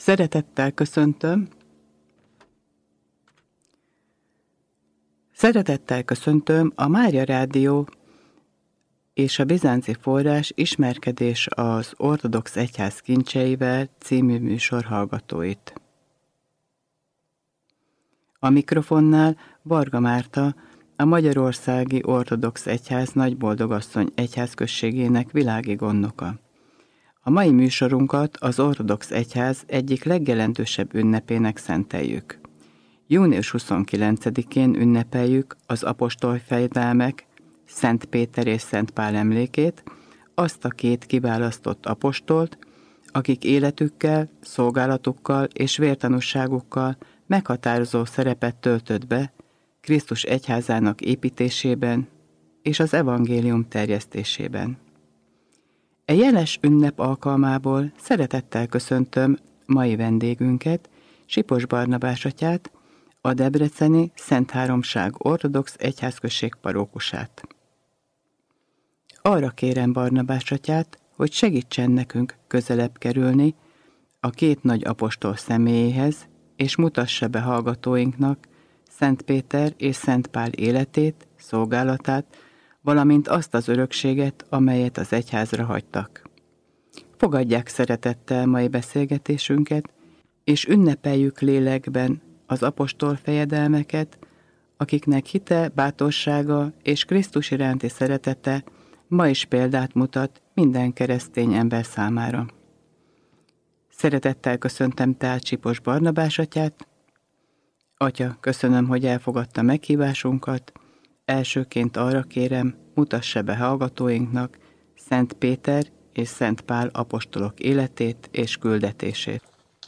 Szeretettel köszöntöm a Mária Rádió és a Bizánci Forrás Ismerkedés az Ortodox Egyház kincseivel című műsor hallgatóit. A mikrofonnál Varga Márta, a Magyarországi Ortodox Egyház Nagyboldogasszony egyházközségének világi gondnoka. A mai műsorunkat az Ortodox Egyház egyik legjelentősebb ünnepének szenteljük. Június 29-én ünnepeljük az apostolfejedelmek, Szent Péter és Szent Pál emlékét, azt a két kiválasztott apostolt, akik életükkel, szolgálatukkal és vértanúságukkal meghatározó szerepet töltött be Krisztus egyházának építésében és az evangélium terjesztésében. E jeles ünnep alkalmából szeretettel köszöntöm mai vendégünket, Sipos Barnabás atyát, a debreceni Szent Háromság Ortodox Egyházközség parókusát. Arra kérem Barnabás atyát, hogy segítsen nekünk közelebb kerülni a két nagy apostol személyéhez, és mutassa be hallgatóinknak Szent Péter és Szent Pál életét, szolgálatát, valamint azt az örökséget, amelyet az egyházra hagytak. Fogadják szeretettel mai beszélgetésünket, és ünnepeljük lélekben az apostol fejedelmeket, akiknek hite, bátorsága és Krisztus iránti szeretete ma is példát mutat minden keresztény ember számára. Szeretettel köszöntem tehát Sipos Barnabás atyát. Atya, köszönöm, hogy elfogadta meghívásunkat. Elsőként arra kérem, mutassa be hallgatóinknak Szent Péter és Szent Pál apostolok életét és küldetését.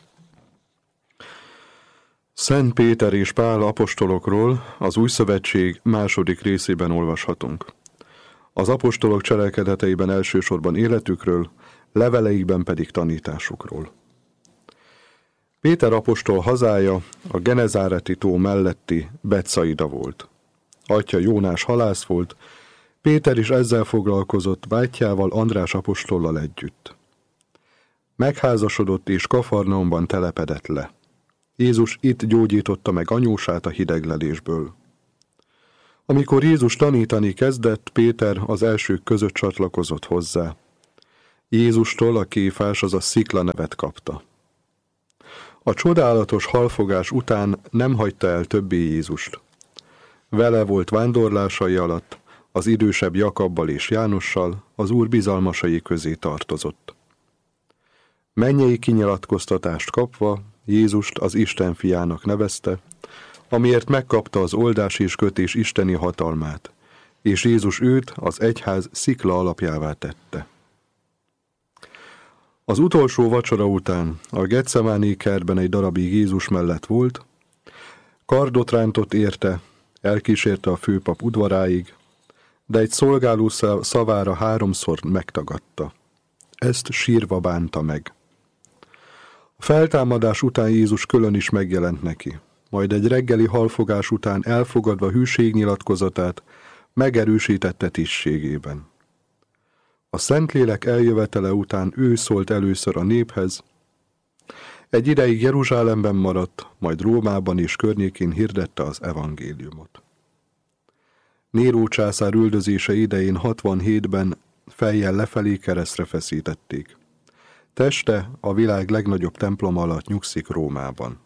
Szent Péter és Pál apostolokról az Új Szövetség második részében olvashatunk. Az apostolok cselekedeteiben elsősorban életükről, leveleikben pedig tanításukról. Péter apostol hazája a Genezáreti tó melletti Betsaida volt. Atya Jónás halász volt, Péter is ezzel foglalkozott bátyjával, András apostollal együtt. Megházasodott és Kafarnaumban telepedett le. Jézus itt gyógyította meg anyósát a hideglelésből. Amikor Jézus tanítani kezdett, Péter az elsők között csatlakozott hozzá. Jézustól a Kéfás, azaz Szikla nevet kapta. A csodálatos halfogás után nem hagyta el többé Jézust. Vele volt vándorlásai alatt, az idősebb Jakabbal és Jánossal, az Úr bizalmasai közé tartozott. Mennyei kinyilatkoztatást kapva, Jézust az Isten fiának nevezte, amiért megkapta az oldás és kötés isteni hatalmát, és Jézus őt az egyház szikla alapjává tette. Az utolsó vacsora után a Getsemáni kertben egy darabig Jézus mellett volt, kardot rántott érte, elkísérte a főpap udvaráig, de egy szolgáló szavára 3-szor megtagadta. Ezt sírva bánta meg. A feltámadás után Jézus külön is megjelent neki, majd egy reggeli halfogás után elfogadva hűségnyilatkozatát megerősítette tisztségében. A Szentlélek eljövetele után ő szólt először a néphez, egy ideig Jeruzsálemben maradt, majd Rómában és környékén hirdette az evangéliumot. Néró császár üldözése idején 67-ben fejjel lefelé keresztre feszítették. Teste a világ legnagyobb temploma alatt nyugszik Rómában.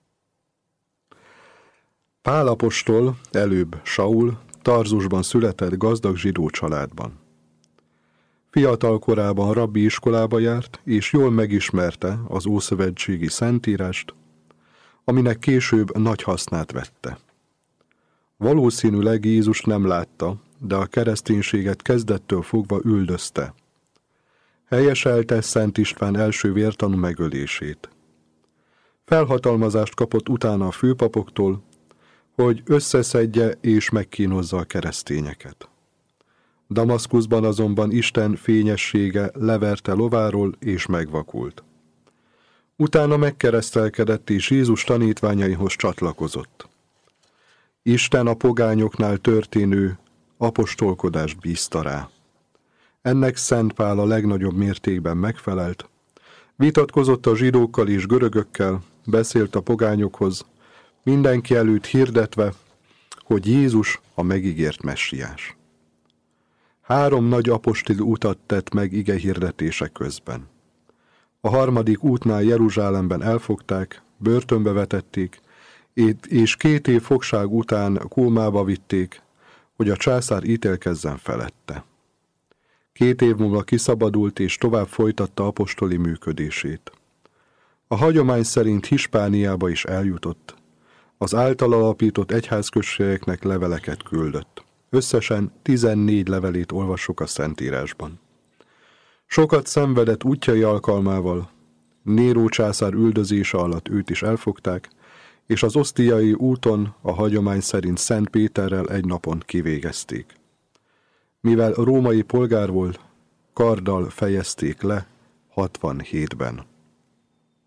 Pál apostol, előbb Saul, Tarzusban született gazdag zsidó családban. Fiatal korában rabbi iskolába járt, és jól megismerte az ószövetségi szentírást, aminek később nagy hasznát vette. Valószínűleg Jézust nem látta, de a kereszténységet kezdettől fogva üldözte. Helyeselte Szent István első vértanú megölését. Felhatalmazást kapott utána a főpapoktól, hogy összeszedje és megkínozza a keresztényeket. Damaszkuszban azonban Isten fényessége leverte lováról és megvakult. Utána megkeresztelkedett és Jézus tanítványaihoz csatlakozott. Isten a pogányoknál történő apostolkodást bízta rá. Ennek Szent Pál a legnagyobb mértékben megfelelt, Vitatkozott a zsidókkal és görögökkel, beszélt a pogányokhoz, mindenki előtt hirdetve, hogy Jézus a megígért messiás. 3 nagy apostoli utat tett meg ige hirdetése közben. A 3. útnál Jeruzsálemben elfogták, börtönbe vetették, és 2 év fogság után kómába vitték, hogy a császár ítélkezzen felette. 2 év múlva kiszabadult és tovább folytatta apostoli működését. A hagyomány szerint Hispániába is eljutott. Az által alapított egyházközségeknek leveleket küldött. Összesen 14 levelét olvassuk a Szentírásban. Sokat szenvedett útjai alkalmával, Néró császár üldözése alatt őt is elfogták, és az osztiai úton a hagyomány szerint Szent Péterrel egy napon kivégezték. Mivel római polgár volt, karddal fejezték le 67-ben.